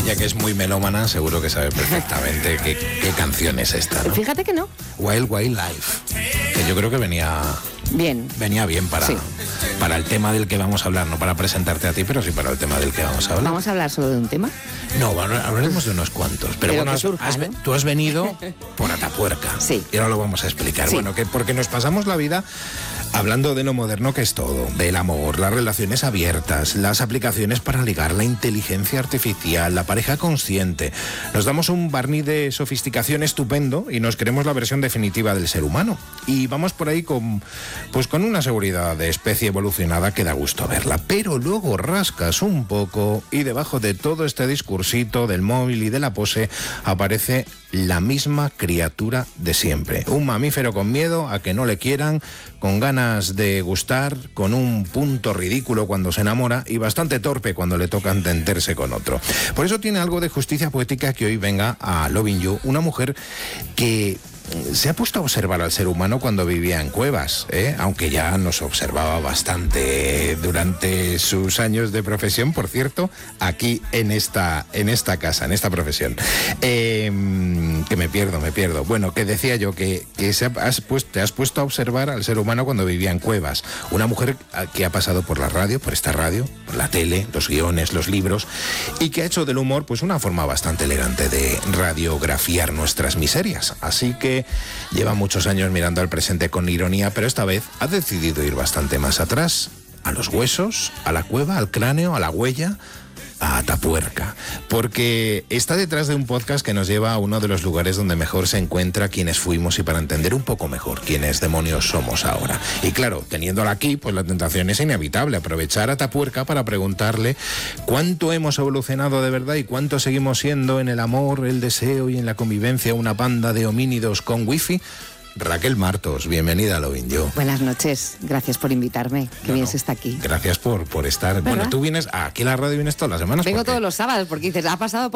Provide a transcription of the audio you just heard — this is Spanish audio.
Ella, que es muy melómana, seguro que sabe perfectamente qué canción es esta, ¿no? Fíjate que no. Wild Wild Life, que yo creo que venía bien para el tema del que vamos a hablar, no para presentarte a ti, pero sí para el tema del que vamos a hablar. ¿Vamos a hablar solo de un tema? No, hablaremos de unos cuantos. Pero bueno, tú has venido por Atapuerca. Sí. Y ahora lo vamos a explicar. Sí. Bueno, que porque nos pasamos la vida hablando de lo moderno que es todo, del amor, las relaciones abiertas, las aplicaciones para ligar, la inteligencia artificial, la pareja consciente. Nos damos un barniz de sofisticación estupendo y nos creemos la versión definitiva del ser humano. Y vamos por ahí con una seguridad de especie evolucionada que da gusto verla. Pero luego rascas un poco y debajo de todo este discursito del móvil y de la pose aparece la misma criatura de siempre. Un mamífero con miedo a que no le quieran, con ganas de gustar, con un punto ridículo cuando se enamora y bastante torpe cuando le toca entenderse con otro. Por eso tiene algo de justicia poética que hoy venga a Loving You, una mujer que se ha puesto a observar al ser humano cuando vivía en cuevas, aunque ya nos observaba bastante durante sus años de profesión, por cierto, aquí en esta casa, en esta profesión. Que me pierdo. Bueno, que decía yo que te has puesto a observar al ser humano cuando vivía en cuevas. Una mujer que ha pasado por la radio, por esta radio, por la tele, los guiones, los libros, y que ha hecho del humor pues una forma bastante elegante de radiografiar nuestras miserias. Así que lleva muchos años mirando al presente con ironía, pero esta vez ha decidido ir bastante más atrás, a los huesos, a la cueva, al cráneo, a la huella, a Atapuerca, porque está detrás de un podcast que nos lleva a uno de los lugares donde mejor se encuentra quienes fuimos y para entender un poco mejor quiénes demonios somos ahora. Y claro, teniéndola aquí, pues la tentación es inevitable, aprovechar a Atapuerca para preguntarle cuánto hemos evolucionado de verdad y cuánto seguimos siendo en el amor, el deseo y en la convivencia una banda de homínidos con wifi. Raquel Martos, bienvenida a Loving You. Buenas noches, gracias por invitarme, que bien se está aquí. Gracias por estar. ¿Verdad? Bueno, tú vienes aquí a la radio, vienes todas las semanas. Vengo todos los sábados porque dices, ha pasado por